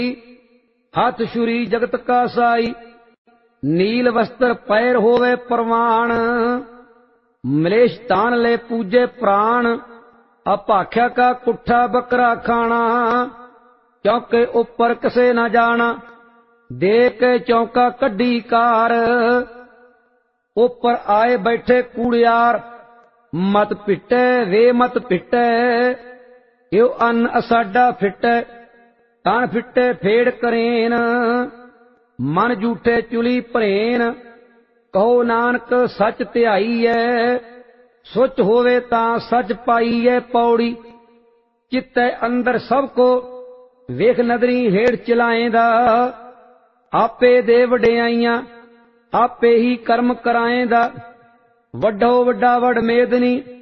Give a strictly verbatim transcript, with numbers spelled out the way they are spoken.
हाथ छुरी जगत का साई। नील वस्त्र पैर होवे परवान, मलेश तान ले पूजे प्राण। अभाख्या का कुठा बकरा खाना, चौके ऊपर कसे न जाना। देख के चौका कड्डी कार, ऊपर आए बैठे कूड़ियार। मत पिटे वे मत पिटे, यो अन्न असाडा फिटे। तन फिटे फेड़ करेन, मन जूठे चुली भरेन। कहो नानक सच ध्याई है, सुच होवे तां सच पाई है। पौड़ी चित्ते अंदर सब को, वेख नदरी हेड़ चलाएंदा। आपे दे वडियाइयां, आपे ही कर्म कराएंदा। वड्डो वड्डा वड मेदनी,